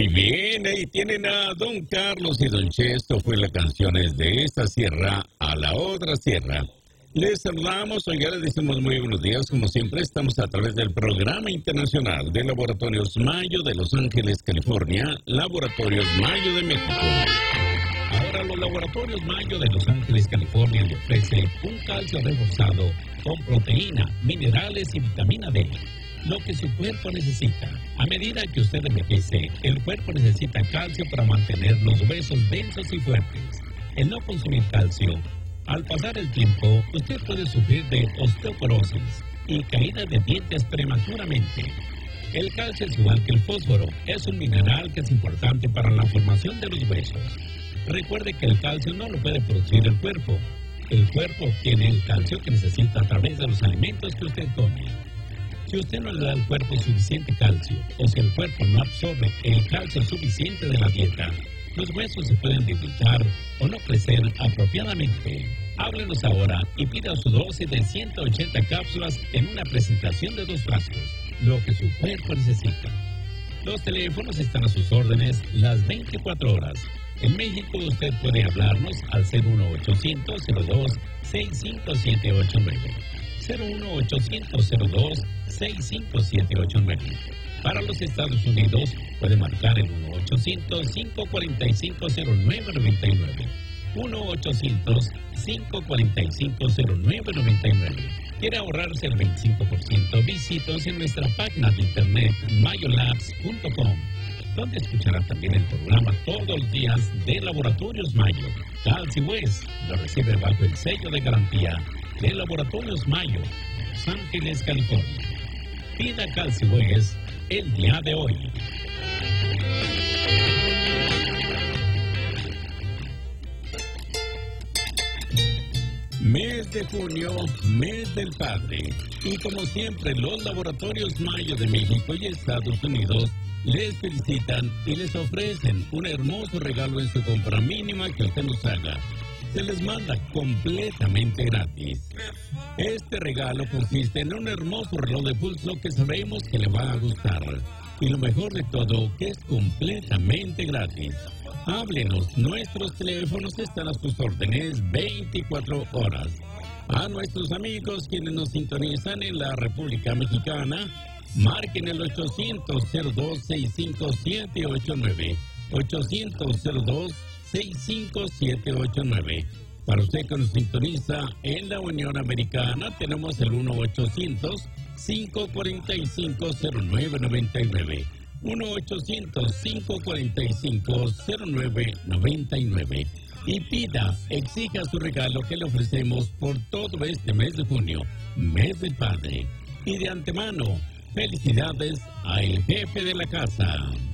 Muy bien, ahí tienen a Don Carlos y Don Chesto, fue la canción es de esta sierra a la otra sierra. Les saludamos, hoy ya les decimos muy buenos días, como siempre estamos a través del Programa Internacional de Laboratorios Mayo de Los Ángeles, California, Laboratorios Mayo de México. Ahora los Laboratorios Mayo de Los Ángeles, California le ofrece un calcio reforzado con proteína, minerales y vitamina D. Lo que su cuerpo necesita. A medida que usted envejece, el cuerpo necesita calcio para mantener los huesos densos y fuertes. El no consumir calcio, al pasar el tiempo, usted puede sufrir de osteoporosis y caída de dientes prematuramente. El calcio es igual que el fósforo, es un mineral que es importante para la formación de los huesos. Recuerde que el calcio no lo puede producir el cuerpo. El cuerpo obtiene el calcio que necesita a través de los alimentos que usted come. Si usted no le da al cuerpo suficiente calcio, o si el cuerpo no absorbe el calcio suficiente de la dieta, los huesos se pueden debilitar o no crecer apropiadamente. Háblenos ahora y pida su dosis de 180 cápsulas en una presentación de 2 frascos, lo que su cuerpo necesita. Los teléfonos están a sus órdenes las 24 horas. En México usted puede hablarnos al 01800-02-65789. 01800-02-65789. Para los Estados Unidos, puede marcar el 1-800-545-0999. 1-800-545-0999. ¿Quiere ahorrarse el 25%? Visítenos en nuestra página de internet mayolabs.com, donde escuchará también el programa todos los días de Laboratorios Mayo. Calcio West lo recibe bajo el sello de garantía de Laboratorios Mayo, Los Ángeles, California. Pida Calcio West el día de hoy. Mes de junio, mes del padre. Y como siempre, los Laboratorios Mayo de México y Estados Unidos les felicitan y les ofrecen un hermoso regalo en su compra mínima que usted nos haga. Se les manda completamente gratis. Este regalo consiste en un hermoso reloj de pulso que sabemos que le va a gustar. Y lo mejor de todo, que es completamente gratis. Háblenos, nuestros teléfonos están a sus órdenes 24 horas. A nuestros amigos quienes nos sintonizan en la República Mexicana, marquen el 800-02-65789. 800-02-65789. Para usted que nos sintoniza en la Unión Americana, tenemos el 1-800-545-0999. 1-800-545-0999. Y pida, exija su regalo que le ofrecemos por todo este mes de junio, mes del padre. Y de antemano, felicidades al jefe de la casa.